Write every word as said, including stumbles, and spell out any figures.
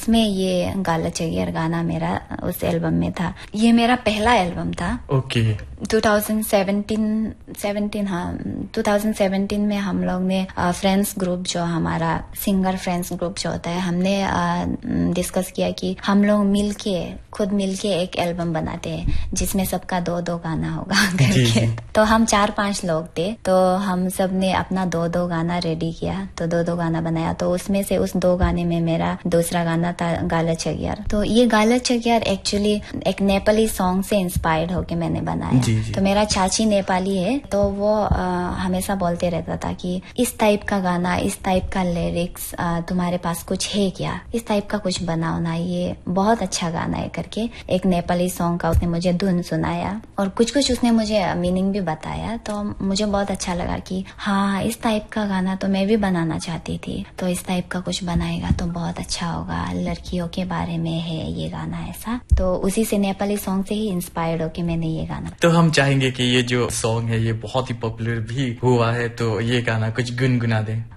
उसमें ये गाला चेयर गाना मेरा उस एल्बम में था। ये मेरा पहला एल्बम था। Okay okay. Twenty seventeen seventeen हाँ ट्वेंटी सेवनटीन में हम लोग ने फ्रेंड्स ग्रुप, जो हमारा सिंगर फ्रेंड्स ग्रुप जो होता है, हमने डिस्कस किया कि हम लोग मिलके खुद मिलके एक एल्बम बनाते हैं जिसमें सबका दो दो गाना होगा करके। तो हम चार पांच लोग थे, तो हम सब ने अपना दो दो गाना रेडी किया, तो दो दो गाना बनाया। तो उसमें से उस दो गाने में मेरा दूसरा गाना था गाला चेयर। तो ये गाला चेयर एक्चुअली एक नेपाली सॉन्ग से इंस्पायर्ड होके मैंने बनाया। जी, जी. तो मेरा चाची नेपाली है, तो वो आ, हमेशा बोलते रहता था कि इस टाइप का गाना, इस टाइप का लिरिक्स तुम्हारे पास कुछ है क्या, इस टाइप का कुछ बनाओ ना, ये बहुत अच्छा गाना है करके। एक नेपाली सॉन्ग का उसने मुझे धुन सुनाया और कुछ कुछ उसने मुझे मीनिंग भी बताया। तो मुझे बहुत अच्छा लगा कि हाँ, इस टाइप का गाना तो मैं भी बनाना चाहती थी, तो इस टाइप का कुछ बनाएगा तो बहुत अच्छा होगा, लड़कियों के बारे में है ये गाना ऐसा। तो उसी से नेपाली सॉन्ग से ही इंस्पायर्ड होके मैंने ये गाना। तो हम चाहेंगे कि ये जो सॉन्ग है ये बहुत ही पॉपुलर भी हुआ है, तो ये गाना कुछ गुनगुना दें।